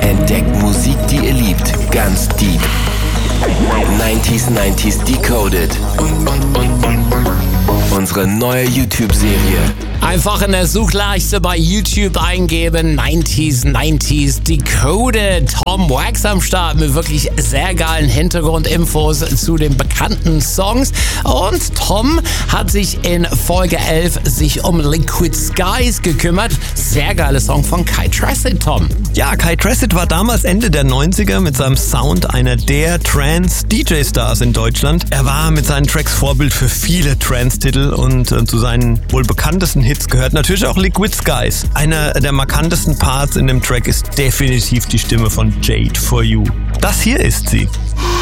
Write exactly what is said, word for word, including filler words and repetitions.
Entdeckt Musik, die ihr liebt, ganz deep. neunziger neunzig Decoded. Unsere neue YouTube-Serie. Einfach in der Suchleiste bei YouTube eingeben, neunziger neunzig Decoded. Tom Wax am Start mit wirklich sehr geilen Hintergrundinfos zu den bekannten Songs. Und Tom hat sich in Folge elf sich um Liquid Skies gekümmert. Sehr geiler Song von Kai Tracid, Tom. Ja, Kai Tracid war damals Ende der neunziger mit seinem Sound einer der Trance-D J-Stars in Deutschland. Er war mit seinen Tracks Vorbild für viele Trance-Titel und äh, zu seinen wohl bekanntesten Hits gehört natürlich auch Liquid Skies. Einer der markantesten Parts in dem Track ist definitiv die Stimme von Jade For You. Das hier ist sie.